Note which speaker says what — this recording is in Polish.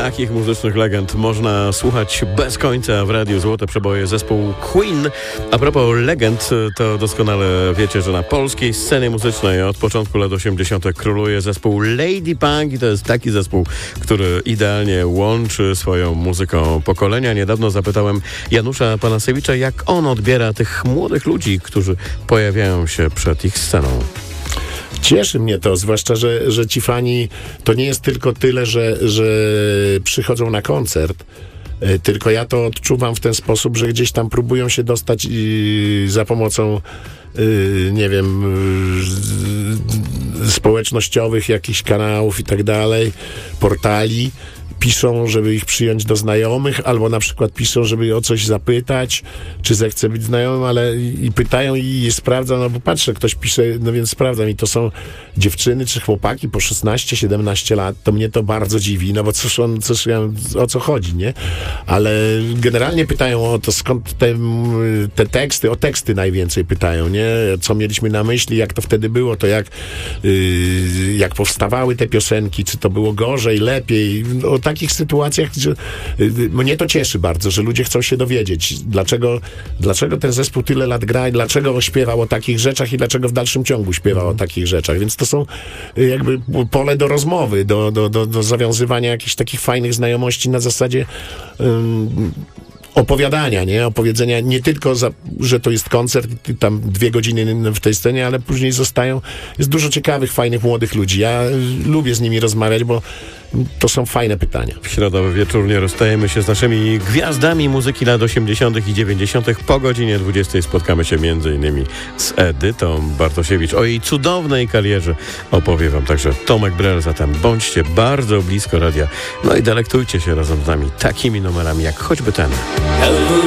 Speaker 1: Takich muzycznych legend można słuchać bez końca w Radiu Złote Przeboje, zespół Queen. A propos legend, to doskonale wiecie, że na polskiej scenie muzycznej od początku lat 80. króluje zespół Lady Punk i to jest taki zespół, który idealnie łączy swoją muzyką pokolenia. Niedawno zapytałem Janusza Panasewicza, jak on odbiera tych młodych ludzi, którzy pojawiają się przed ich sceną.
Speaker 2: Cieszy mnie to, zwłaszcza, że ci fani to nie jest tylko tyle, że przychodzą na koncert, tylko ja to odczuwam w ten sposób, że gdzieś tam próbują się dostać za pomocą nie wiem, społecznościowych jakichś kanałów i tak dalej, portali. Piszą, żeby ich przyjąć do znajomych, albo na przykład piszą, żeby o coś zapytać, czy zechce być znajomym, ale i pytają i sprawdzam, no bo patrzę, ktoś pisze, no więc sprawdzam i to są dziewczyny czy chłopaki po 16-17 lat, to mnie to bardzo dziwi, no bo o co chodzi, nie? Ale generalnie pytają o to, skąd te teksty, o teksty najwięcej pytają, nie? Co mieliśmy na myśli, jak to wtedy było, to jak powstawały te piosenki, czy to było gorzej, lepiej, o takich sytuacjach, że mnie to cieszy bardzo, że ludzie chcą się dowiedzieć, dlaczego ten zespół tyle lat gra i dlaczego śpiewał o takich rzeczach i dlaczego w dalszym ciągu śpiewał o takich rzeczach. Więc to są jakby pole do rozmowy, do zawiązywania jakichś takich fajnych znajomości na zasadzie opowiadania, nie? Opowiedzenia nie tylko, że to jest koncert, tam 2 godziny w tej scenie, ale później jest dużo ciekawych, fajnych, młodych ludzi. Ja lubię z nimi rozmawiać, bo to są fajne pytania.
Speaker 1: W środowy wieczór nie rozstajemy się z naszymi gwiazdami muzyki lat 80. i 90. Po godzinie 20 spotkamy się m.in. z Edytą Bartosiewicz. O jej cudownej karierze opowie wam także Tomek Brel, zatem bądźcie bardzo blisko radia. No i delektujcie się razem z nami takimi numerami jak choćby ten.